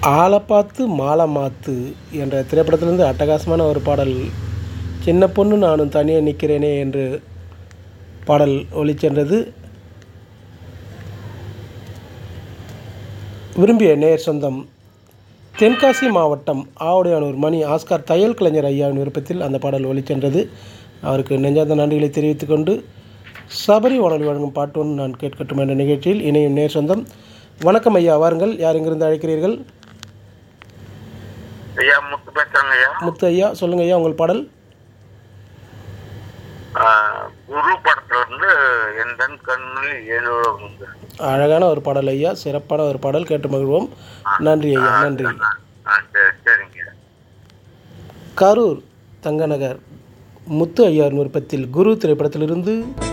ஆலப்பாத்து மாலை மாத்து என்ற திரைப்படத்திலிருந்து அட்டகாசமான ஒரு பாடல். சின்ன பொண்ணு நானும் தனியே நிற்கிறேனே என்று பாடல் ஒலிச்சென்றது. விரும்பிய நேர் சொந்தம் தென்காசி மாவட்டம் ஆவுடையானூர் மணி ஆஸ்கார் தையல் கலைஞர் ஐயாவின் விருப்பத்தில் அந்த பாடல் ஒலிச்சென்றது. அவருக்கு நெஞ்சார்ந்த நன்றிகளை தெரிவித்துக் கொண்டு சபரி வானொலி வழங்கும் பாட்டு ஒன்று நான் கேட்கட்டும் என்ற நிகழ்ச்சியில் இணையும் நேர் சொந்தம். வணக்கம் ஐயா, வாருங்கள். யார் இங்கிருந்து அழைக்கிறீர்கள்? ஐயா முத்து பேசுறேங்க ஐயா. முத்து ஐயா, சொல்லுங்க ஐயா உங்கள் பாடல். குரு படத்துல இருந்து எந்த கண்ணில் ஏழு. அழகான ஒரு பாடல் ஐயா, சிறப்பான ஒரு பாடல், கேட்டு மகிழ்வோம். நன்றி ஐயா, நன்றி. சரிங்க. கரூர் தங்கநகர் முத்து ஐயாவின் விருப்பத்தில் குரு திரைப்படத்திலிருந்து